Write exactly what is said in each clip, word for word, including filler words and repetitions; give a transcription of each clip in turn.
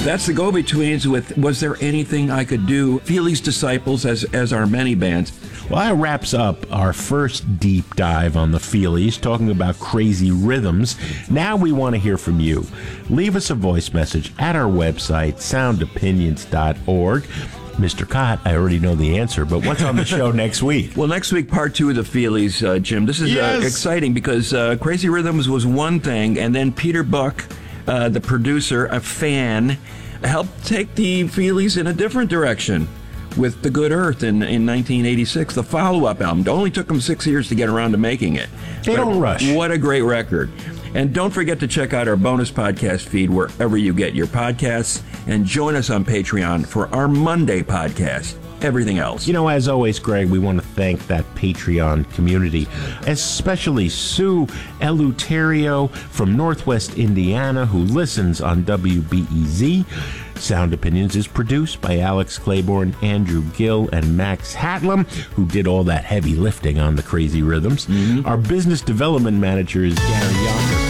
That's the Go-Betweens with Was There Anything I Could Do? Feely's Disciples as, as our many bands. Well, that wraps up our first deep dive on the Feelies, talking about crazy rhythms. Now we want to hear from you. Leave us a voice message at our website, sound opinions dot org. Mister Cott, I already know the answer, but what's on the show next week? Well, next week, part two of the Feelies, uh, Jim. This is Yes. uh, exciting because uh, Crazy Rhythms was one thing, and then Peter Buck, uh, the producer, a fan, helped take the Feelies in a different direction with The Good Earth in, in nineteen eighty-six, the follow-up album. It only took them six years to get around to making it. They But don't rush. What a great record. And don't forget to check out our bonus podcast feed wherever you get your podcasts, and join us on Patreon for our Monday podcast. Everything else. You know, as always, Greg, we want to thank that Patreon community, especially Sue Eleuterio from Northwest Indiana, who listens on W B E Z. Sound Opinions is produced by Alex Claiborne, Andrew Gill, and Max Hatlam, who did all that heavy lifting on the Crazy Rhythms. Mm-hmm. Our business development manager is Gary Yonger.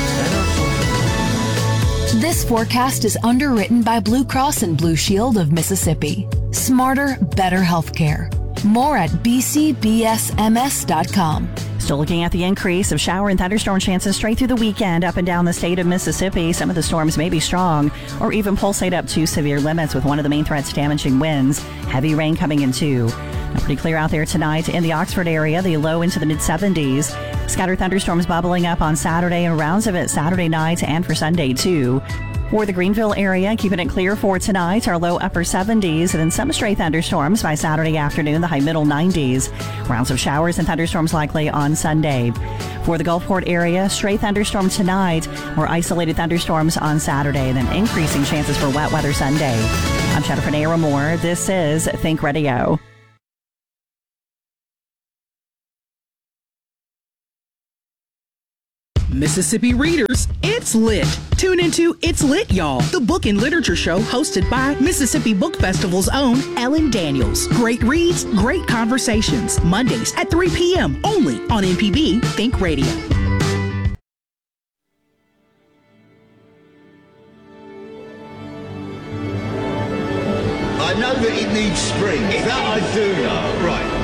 This forecast is underwritten by Blue Cross and Blue Shield of Mississippi. Smarter, better healthcare. More at b c b s m s dot com. Still looking at the increase of shower and thunderstorm chances straight through the weekend up and down the state of Mississippi. Some of the storms may be strong or even pulsate up to severe limits, with one of the main threats damaging winds. Heavy rain coming in too. Now, pretty clear out there tonight in the Oxford area, the low into the mid seventies. Scattered thunderstorms bubbling up on Saturday and rounds of it Saturday night and for Sunday too. For the Greenville area, keeping it clear for tonight, our low upper seventies, and then some stray thunderstorms by Saturday afternoon, the high middle nineties. Rounds of showers and thunderstorms likely on Sunday. For the Gulfport area, stray thunderstorm tonight, or isolated thunderstorms on Saturday, and then increasing chances for wet weather Sunday. I'm Jennifer Naramore. This is Think Radio. Mississippi readers, it's lit. Tune into It's Lit, Y'all, the book and literature show hosted by Mississippi Book Festival's own Ellen Daniels. Great reads, great conversations. Mondays at three p.m. only on M P B Think Radio. I know that it needs spring. That I do know. Right.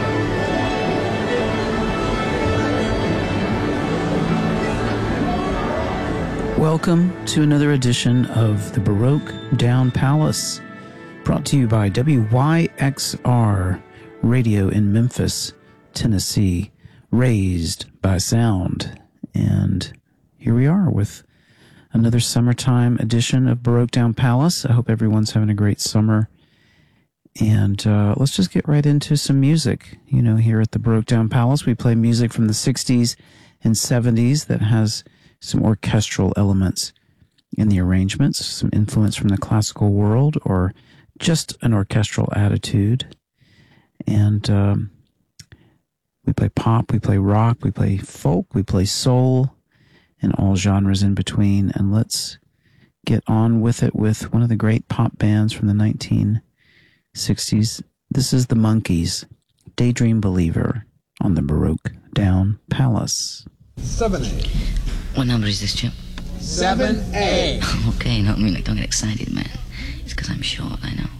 Welcome to another edition of the Baroque Down Palace, brought to you by W Y X R Radio in Memphis, Tennessee, raised by sound. And here we are with another summertime edition of Baroque Down Palace. I hope everyone's having a great summer. And uh, let's just get right into some music. You know, here at the Baroque Down Palace, we play music from the sixties and seventies that has some orchestral elements in the arrangements, some influence from the classical world, or just an orchestral attitude. And um, we play pop, we play rock, we play folk, we play soul, and all genres in between. And let's get on with it with one of the great pop bands from the nineteen sixties. This is the Monkees, Daydream Believer, on the Baroque Down Palace. seven A. What number is this, Chip? seven A. Okay, no, I mean, like, don't get excited, man. It's because I'm short, I know.